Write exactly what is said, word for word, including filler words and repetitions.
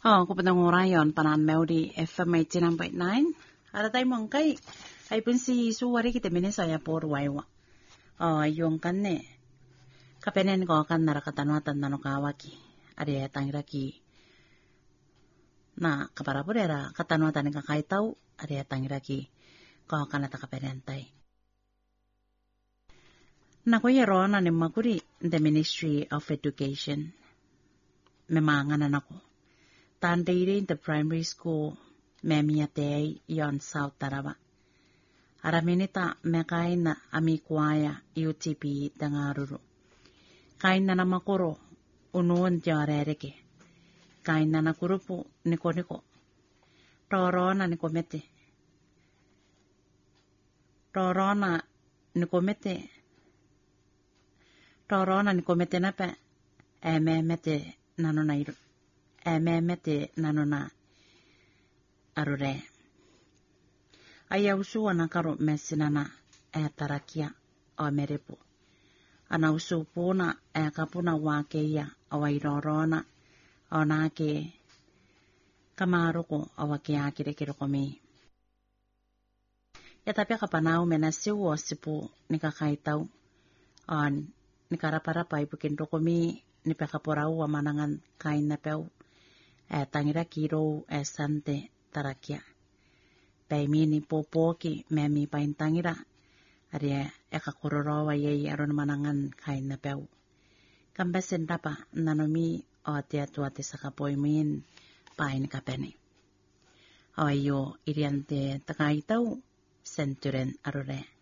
Oh, ko padang orayon panan Melody F M eighty-nine point nine. Ada tayo mong kay ay pun si suwari kita minisaya por waiwa. Oh, yung kan ne. Kapenen ko kan narakatanwatan na no kawaki. Ada tangraki. Na kaparapurera katanwatan ni kakaitaw. Ada tangraki. Ko kan nata kapenentay. Nakoyero na ni makuri the Ministry of Education. Memanganan ako. Tandiri in the primary school, memiyate yon South Tarawa. Araminita mekain na amikwaya U T P dangaruru. Kain na namakuro, unuun jarereke. Kain na nakurupu niko-niko. Rorona nikomete. Rorona nikomete. Rorona nikomete na pe. Eme mete nanonairu. Eme mete nanona arure. Aya usu anakaro mesinana e tarakia o merepu. Ana usu puna e kapuna wakeia o wairorona o nake kamaruko o wake akire kirokomi. Ya tapi kapanau menasiu o sipu nikakaitau on nikarapara ibukin rokomi ni pekaporau wa manangan kain na peu. E tangira kiro e sante tarakia. Paimi ni popoki memi pain tangira. Aria e kakororo wa yei aron manangan kain na peu. Kambasin rapa nanomi o tia tuate sakapoimin pain kapene. Awayo iriante takaitau senturen arure.